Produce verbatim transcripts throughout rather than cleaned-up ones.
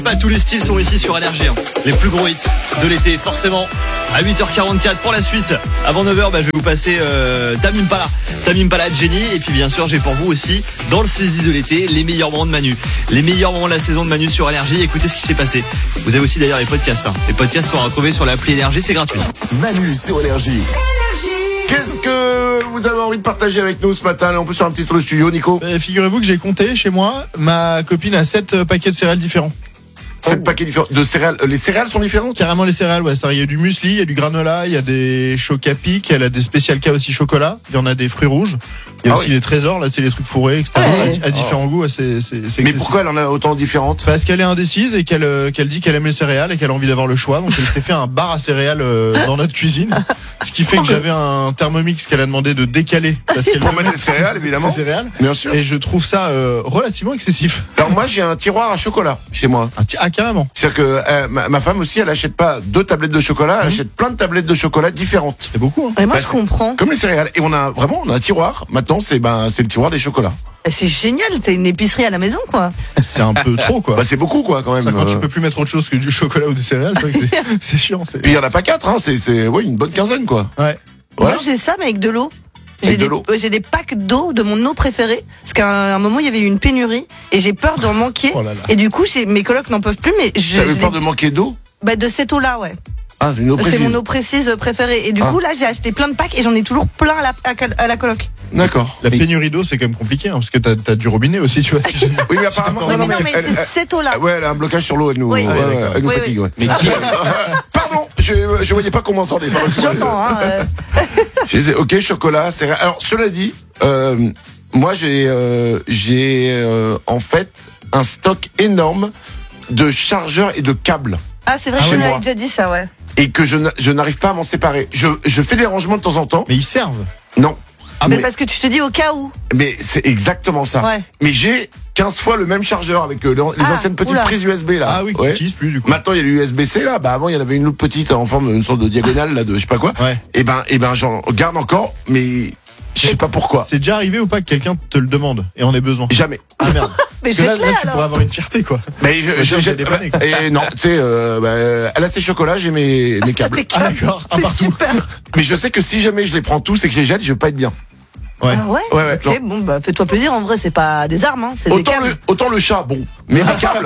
Pas tous les styles sont ici sur Énergie. Hein. Les plus gros hits de l'été, forcément. À huit heures quarante-quatre pour la suite. Avant neuf heures, bah, je vais vous passer euh, Tame Impala. Tame Impala de Jenny. Et puis bien sûr, j'ai pour vous aussi, dans le saisie de l'été, les meilleurs moments de Manu. Les meilleurs moments de la saison de Manu sur Énergie. Écoutez ce qui s'est passé. Vous avez aussi d'ailleurs les podcasts. Hein. Les podcasts sont retrouvés sur l'appli Énergie, c'est gratuit. Manu sur Énergie. Qu'est-ce que vous avez envie de partager avec nous ce matin? On peut faire un petit tour de studio, Nico. euh, Figurez-vous que j'ai compté chez moi. Ma copine a sept paquets de céréales différents. Sept paquets différents de céréales. Les céréales sont différentes? Carrément les céréales, ouais. Il y a du muesli, il y a du granola, il y a des chocs à pic, elle a des spécial K aussi chocolat, il y en a des fruits rouges. Il y a ah aussi oui. les trésors, là c'est les trucs fourrés, et cetera. Ouais. À, à différents oh. goûts, c'est, c'est, c'est Mais pourquoi elle en a autant différentes? Parce qu'elle est indécise et qu'elle, euh, qu'elle dit qu'elle aime les céréales et qu'elle a envie d'avoir le choix. Donc elle s'est fait un bar à céréales euh, dans notre cuisine. Ce qui fait que j'avais un Thermomix qu'elle a demandé de décaler. Parce qu'elle Pour mettre les céréales, évidemment. Ses céréales. Bien sûr. Et je trouve ça euh, relativement excessif. Alors moi j'ai un tiroir à chocolat chez moi. Un ti- ah carrément. C'est-à-dire que euh, ma, ma femme aussi, elle achète pas deux tablettes de chocolat, elle Mmh. achète plein de tablettes de chocolat différentes. C'est beaucoup. Hein. Et moi, Bah, je c'est- comprends. Comme les céréales. Et on a vraiment, on a un tiroir. Maintenant, c'est ben, c'est le tiroir des chocolats. C'est génial, c'est une épicerie à la maison, quoi. C'est un peu trop quoi. Bah c'est beaucoup quoi quand même. Ça, quand Euh, tu peux plus mettre autre chose que du chocolat ou des céréales, c'est vrai que c'est, c'est chiant. C'est... Puis il y en a pas quatre, hein. C'est c'est ouais une bonne quinzaine quoi. Ouais. Voilà. Moi, j'ai ça, mais avec de l'eau. J'ai Avec de des, l'eau. euh, j'ai des packs d'eau, de mon eau préférée. Parce qu'à un, un moment, il y avait eu une pénurie. Et j'ai peur d'en manquer. Oh là là. Et du coup, j'ai, mes colocs n'en peuvent plus, mais je, T'avais je peur l'ai- de manquer d'eau? bah, de cette eau-là, ouais. Ah, une eau C'est précise. mon eau précise préférée. Et du Ah. coup, là, j'ai acheté plein de packs et j'en ai toujours plein à la, à, cal- à la coloc. D'accord. La Mais- pénurie d'eau, c'est quand même compliqué, hein, parce que t'as, t'as du robinet aussi, tu vois. Si jamais- Oui, mais si t'as apparemment. pas Oui, non, mais non, non, mais elle- c'est elle- cette eau-là. Ah ouais, elle a un blocage sur l'eau, elle nous, Oui. ouais, Ah, ouais, d'accord. elle nous Oui, fatigue, oui. ouais. Mais qui Pardon, je, je voyais pas qu'on m'entendait. Pardon, excusez-moi. J'entends, hein. euh. Je disais, ok, chocolat, céréales. Alors, cela dit, euh, moi, j'ai, euh, j'ai, euh, en fait, un stock énorme de chargeurs et de câbles. Ah, c'est vrai, Ah je ouais, me moi. l'avais déjà dit ça, ouais. Et que je, n'a- je n'arrive pas à m'en séparer. Je, je fais des rangements de temps en temps. Mais ils servent. Non. Ah, mais mais, parce que tu te dis au cas où. mais c'est exactement ça. Ouais. Mais j'ai quinze fois le même chargeur avec euh, les Ah, anciennes petites oula. prises U S B là. Ah oui, qui Ouais. n'utilisent plus du coup. Maintenant, il y a l'U S B C là. Bah avant, il y en avait une autre petite en forme, une sorte de diagonale là, de je sais pas quoi. Ouais. Et ben, et ben, j'en garde encore, mais je sais pas pourquoi. C'est déjà arrivé ou pas que quelqu'un te le demande et en ait besoin? Jamais. Ah merde. Mais Parce que là, jette-les, là, tu alors. pourrais avoir une fierté quoi. Mais je, Ouais, je- j'ai je- dépanné, quoi. et non, tu sais, euh, bah, elle a ses chocolats, j'ai mes, mes câbles. Tes Ah câbles. d'accord, un C'est partout. super. Mais je sais que si jamais je les prends tous et que je les jette, je vais pas être bien. Ouais. Ah ouais, Ouais, ouais, ok, bon, bah, fais-toi plaisir, en vrai, c'est pas des armes, hein, c'est des Autant câbles. le, autant le chat, bon, mais mes câbles.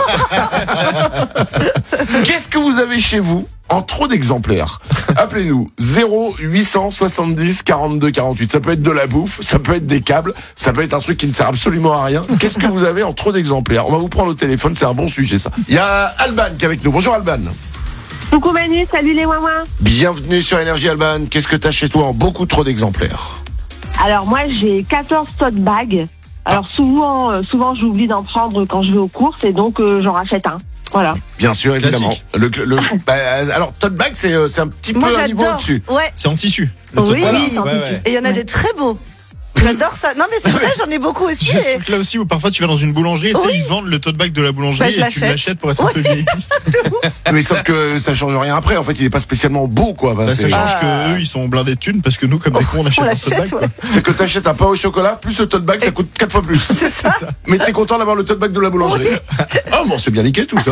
Qu'est-ce que vous avez chez vous en trop d'exemplaires? Appelez-nous zéro huit cent soixante-dix quarante-deux quarante-huit. Ça peut être de la bouffe, ça peut être des câbles, ça peut être un truc qui ne sert absolument à rien. Qu'est-ce que vous avez en trop d'exemplaires? On va vous prendre au téléphone, c'est un bon sujet ça. Il y a Alban qui est avec nous. Bonjour Alban. Coucou Manu, salut les ouin-ouin. Bienvenue sur Énergie Alban. Qu'est-ce que t'as chez toi en beaucoup trop d'exemplaires? Alors moi j'ai quatorze tote bags. Alors souvent, euh, souvent j'oublie d'en prendre quand je vais aux courses et donc euh, j'en rachète un. Voilà. Bien sûr, évidemment. Classique. Le, le, bah, alors, tote bag, c'est, euh, c'est un petit Moi, peu un niveau j'adore. au-dessus. Ouais. C'est en tissu. Le Oui. tote- voilà. Oui. Ouais, ouais. Et il y en a des très beaux. J'adore ça. Non, mais c'est vrai, j'en ai beaucoup aussi. J'ai ce et- truc-là aussi où parfois tu vas dans une boulangerie et tu sais, Oui. ils vendent le tote bag de la boulangerie Bah, je et tu l'achète. l'achètes pour être un peu vieilli. Mais sauf que ça change rien après. En fait, il est pas spécialement beau, quoi. Bah, Bah, c'est, ça change Ah. que eux ils sont blindés de thunes parce que nous comme des cons on achète On un tote bag. l'achète, quoi. ouais. c'est que t'achètes un pain au chocolat, plus le tote bag, ça coûte quatre fois plus. C'est ça. Mais t'es content d'avoir le tote bag de la boulangerie. Oh, bon, c'est bien niqué tout ça.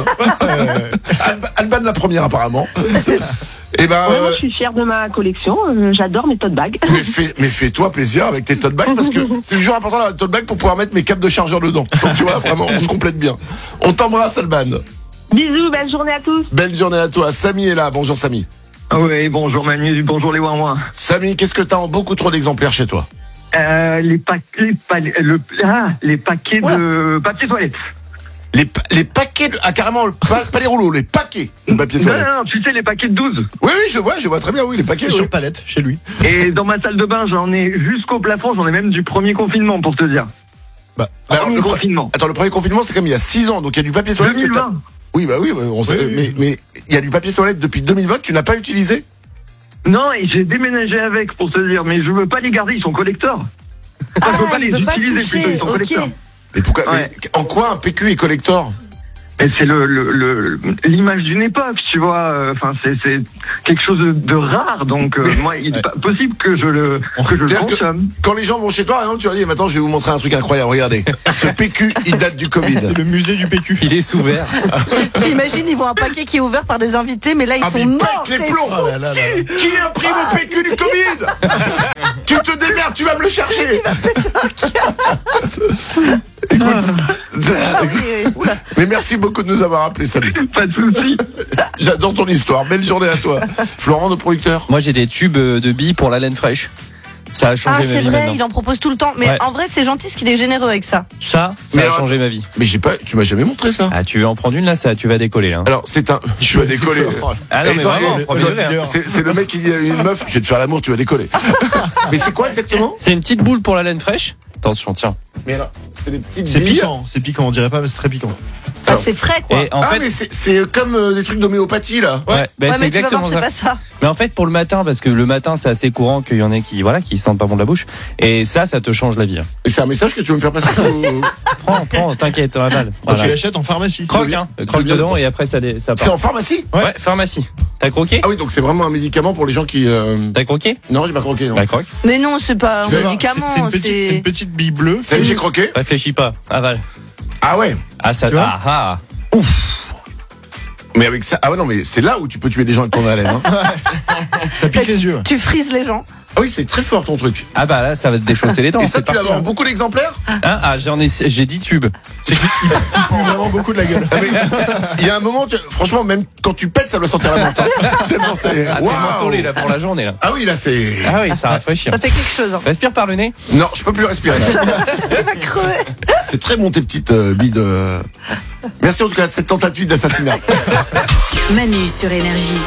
Alba- Alban la première, apparemment. Eh ben, Ouais, moi euh, je suis fière de ma collection, euh, j'adore mes tote bags. mais, fais, mais fais-toi plaisir avec tes tote bags parce que c'est toujours important d'avoir un tote bag pour pouvoir mettre mes câbles de chargeur dedans. Donc tu vois, vraiment, on se complète bien. On t'embrasse, Alban. Bisous, belle journée à tous. Belle journée à toi. Samy est là. Bonjour, Samy. Ah oui, bonjour Manu, bonjour les ouin-ouin. Samy, qu'est-ce que t'as en beaucoup trop d'exemplaires chez toi? Euh, les paquets, les, pa- le, ah, les paquets de papier toilette. Les, pa- les paquets de... Ah, carrément, pas, pas les rouleaux, les paquets de papier Non, toilette. non, non, tu sais, les paquets de douze. Oui, oui, je vois, je vois très bien, oui, les paquets. C'est oui. sur palette chez lui. Et dans ma salle de bain, j'en ai jusqu'au plafond, j'en ai même du premier confinement, pour te dire. Bah, Alors, Premier le, pre- confinement. Attends, le premier confinement, c'est comme il y a six ans, donc il y a du papier toilette. que deux mille t'as- vingt. Oui, bah oui, ouais, on sait, Oui, oui, mais oui. mais il y a du papier toilette depuis deux mille vingt que tu n'as pas utilisé. Non, et j'ai déménagé avec, pour te dire, mais je veux pas les garder, ils sont collecteurs. Enfin, je veux Ah, pas il les veut pas utiliser toucher, plutôt, ils sont ok. collecteurs. Mais pourquoi Ouais. mais en quoi un P Q est collector? Et c'est le, le, le- l'image d'une époque, tu vois. Enfin, c'est, c'est quelque chose de, de rare. Donc, euh, moi, il est pas possible que je le, que je le C'est-à-dire que consomme. quand les gens vont chez toi, par exemple, tu vas dire, maintenant, je vais vous montrer un truc incroyable. Regardez, ce P Q, il date du Covid. C'est le musée du P Q. Il est sous verre. Imagine, ils voient un paquet qui est ouvert par des invités, mais là, ils Ah, mais sont il morts. pète les c'est plombs. fou. Oh là là là. Qui imprime le P Q du Covid? Tu te démerdes, tu vas me le chercher. Écoute, Ah oui, oui, oula. mais merci beaucoup de nous avoir appelés, Samy. Pas de souci. J'adore ton histoire. Belle journée à toi. Florent, notre producteur. Moi, j'ai des tubes de billes pour la laine fraîche. Ça a changé Ah, ma c'est vie vrai, maintenant. il en propose tout le temps. Mais Ouais. en vrai, c'est gentil ce qu'il est généreux avec ça. Ça, Mais ça a alors- changé ma vie. Mais j'ai pas, tu m'as jamais montré ça. Ah, tu veux en prendre une là, ça, tu vas décoller là. Alors, c'est un, tu vas décoller. Ah non, Et mais toi, vraiment, et- premier toi, degré, hein. c'est, c'est le mec qui dit à une meuf, je vais te faire l'amour, tu vas décoller. Mais c'est quoi exactement? C'est une petite boule pour la laine fraîche. Attention, tiens. Mais alors, c'est des petites C'est billes. piquant, c'est piquant, on dirait pas, mais c'est très piquant. Ah, Alors, c'est frais, quoi. Et en ah, fait, mais c'est, c'est comme euh, des trucs d'homéopathie, là. ouais, bah, Ouais, c'est mais tu vas exactement voir, ça. c'est pas ça. Mais en fait, pour le matin, parce que le matin, c'est assez courant qu'il y en ait qui, voilà, qui sentent pas bon de la bouche. Et ça, ça te change la vie. hein. Et c'est un message que tu veux me faire passer ou- Prends, prends, t'inquiète, on avale. Tu Voilà. l'achètes en pharmacie. Croque, hein. Croque dedans et après ça, dé- ça C'est part. en pharmacie? Ouais, pharmacie. T'as croqué? Ah oui, donc c'est vraiment un médicament pour les gens qui, euh... T'as croqué? non, j'ai pas croqué, non. Bah, croque. Mais non, c'est pas un Tu vas voir, médicament. c'est- c'est une petite, c'est C'est une petite bille bleue. Ça y est, j'ai croqué. Réfléchis pas. Avale. Ah ouais. Ah, ça, Tu vois ah, ah. Mais avec ça, ah ouais, non, mais c'est là où tu peux tuer des gens avec ton haleine, hein. Ça pique les yeux. Tu frises les gens. Ah oui, c'est très fort ton truc. Ah bah là, ça va te déchausser les dents. Et ça, c'est tu parti, l'as vendu hein. beaucoup d'exemplaires? Hein ah, j'en ai, j'ai dix tubes. Il pue vraiment beaucoup de la gueule. Ah, mais il y a un moment, tu- franchement, même quand tu pètes, ça doit sentir la menthe. hein. Tellement c'est. Ah, t'es Waouh. mentholé là pour la journée là. Ah oui, là c'est. Ah oui, ça rafraîchit. Ça fait quelque chose. Hein. Respire par le nez. Non, je peux plus respirer. Tu vas crever. C'est très bon tes petites euh, billes de. Merci en tout cas de cette tentative d'assassinat. Manu sur Énergie.